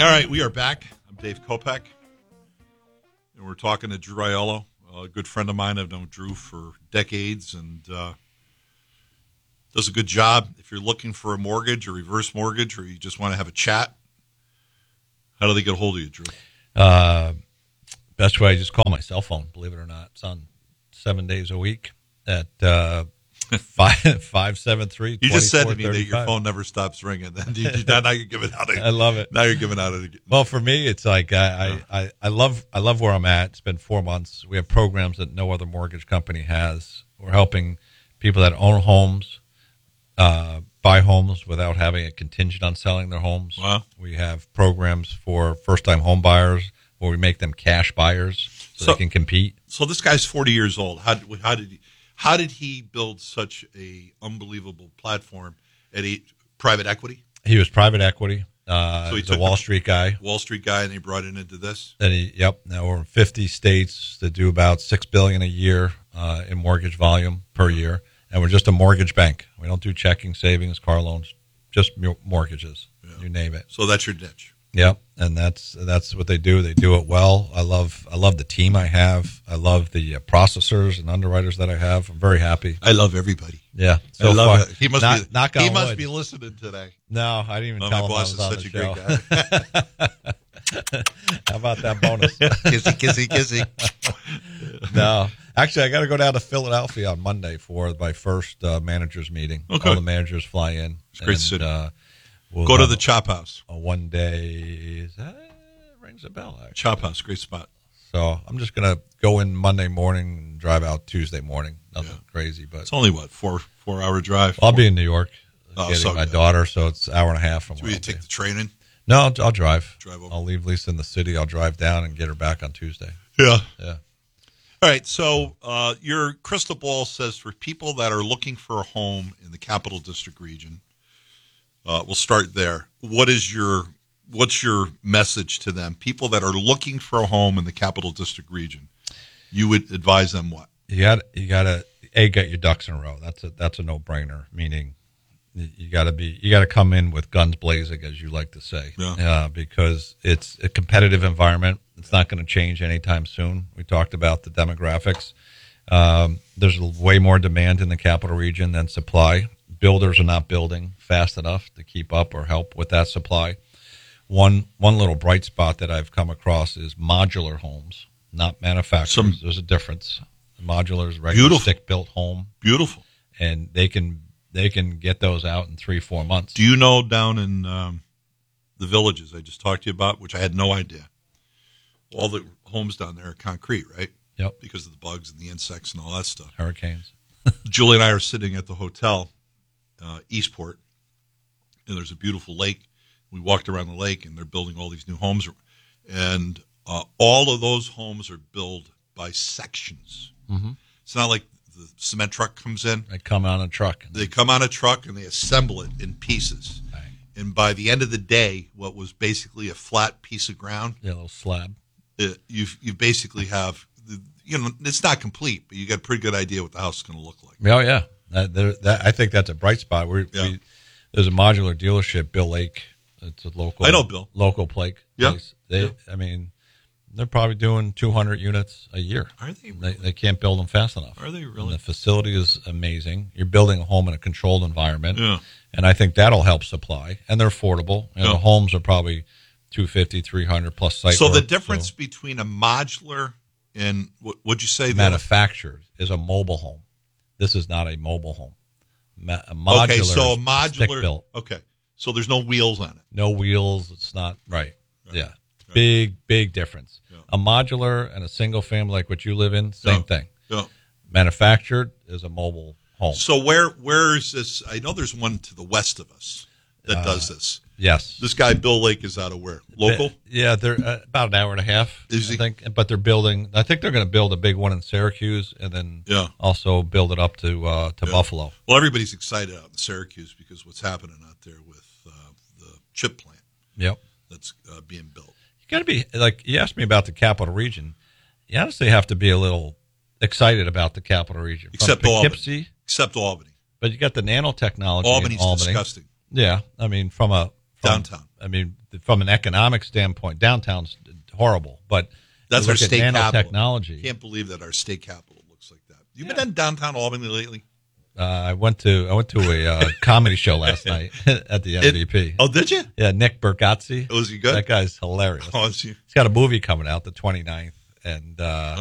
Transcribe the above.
All right, we are back. I'm Dave Kopech, and we're talking to Drew Aiello, a good friend of mine. I've known Drew for decades and does a good job. If you're looking for a mortgage or reverse mortgage, or you just want to have a chat, how do they get a hold of you, Drew? Best way, I just call my cell phone, believe it or not. It's on 7 days a week at 573. You just said to me that your phone never stops ringing. Now you're giving out. I love it. Now you're giving out it. Well, for me, it's like I love where I'm at. It's been 4 months. We have programs that no other mortgage company has. We're helping people that own homes buy homes without having a contingent on selling their homes. Wow. We have programs for first-time home buyers where we make them cash buyers so they can compete. So this guy's 40 years old. How did he build such a unbelievable platform at private equity? He was private equity. So he's a Wall Street guy. And he brought it into this. And now we're in 50 states that do about $6 billion a year in mortgage volume per year, and we're just a mortgage bank. We don't do checking, savings, car loans, just mortgages. Yeah. You name it. So that's your niche. Yep, and that's what they do. They do it well. I love the team I have. I love the processors and underwriters that I have. I'm very happy. I love everybody. Yeah, so I love it. He must be listening today. No, I didn't even tell him I was on the show. My boss is such a great guy. How about that bonus? Kissy. No, actually, I got to go down to Philadelphia on Monday for my first managers meeting. Okay. All the managers fly in. It's a great city. We'll go to the Chop House. One day, rings a bell. Actually. Chop House, great spot. So I'm just gonna go in Monday morning and drive out Tuesday morning. Nothing crazy, but it's only what 4-hour drive. I'll be in New York getting my good. daughter, so it's an hour and a half from. So you take the train in? No, I'll drive. Drive over. I'll leave Lisa in the city. I'll drive down and get her back on Tuesday. Yeah. Yeah. All right. So your crystal ball says for people that are looking for a home in the Capital District region. We'll start there. What's your message to them? People that are looking for a home in the Capital District region, you would advise them what? You got to get your ducks in a row. That's a no-brainer. Meaning, you got to come in with guns blazing, as you like to say, because it's a competitive environment. It's not going to change anytime soon. We talked about the demographics. There's way more demand in the Capital region than supply. Builders are not building fast enough to keep up or help with that supply. One little bright spot that I've come across is modular homes, not manufacturers. There's a difference. Modular is regular stick-built home. Beautiful. And they can get those out in 3-4 months. Do you know down in the villages I just talked to you about, which I had no idea, all the homes down there are concrete, right? Yep. Because of the bugs and the insects and all that stuff. Hurricanes. Julie and I are sitting at the hotel, Eastport, and there's a beautiful lake. We walked around the lake, and they're building all these new homes. And all of those homes are built by sections. Mm-hmm. It's not like the cement truck comes in. They come on a truck. They come on a truck, and they assemble it in pieces. Right. And by the end of the day, what was basically a flat piece of ground, a little slab, you basically have, it's not complete, but you got a pretty good idea what the house is going to look like. Oh, yeah. I think that's a bright spot. There's a modular dealership, Bill Lake. It's a local. I know Bill. Local place. Yeah. They're probably doing 200 units a year. Are they? They can't build them fast enough. Are they really? And the facility is amazing. You're building a home in a controlled environment. Yeah. And I think that'll help supply. And they're affordable. And the homes are probably 250, 300 plus site So work, the difference between a modular and what'd you say? Manufactured is a mobile home. This is not a mobile home. A modular. Okay, so a modular. Stick-built. Okay, so there's no wheels on it. No wheels. It's not right. Yeah, big difference. Yeah. A modular and a single family like what you live in, same thing. Yeah. Manufactured is a mobile home. So where is this? I know there's one to the west of us that does this. Yes. This guy Bill Lake is out of where? Local? Yeah, they're about an hour and a half. Is he? I think, but they're building. I think they're going to build a big one in Syracuse, and then also build it up to Buffalo. Well, everybody's excited out in Syracuse because what's happening out there with the chip plant. Yep, that's being built. You got to be like you asked me about the Capital Region. You honestly have to be a little excited about the Capital Region, except Poughkeepsie, Albany. Except Albany. But you got the nanotechnology. Albany's in Albany. disgusting. Yeah, I mean from a Downtown. I mean, from an economic standpoint, downtown's horrible, but that's our state capital. Nanotechnology. Can't believe that our state capital looks like that. You've been in downtown Albany lately? I went to a comedy show last night at the MVP. Oh, did you? Yeah, Nick Bergazzi. Was he good? That guy's hilarious. Oh, is he? He's got a movie coming out the 29th, and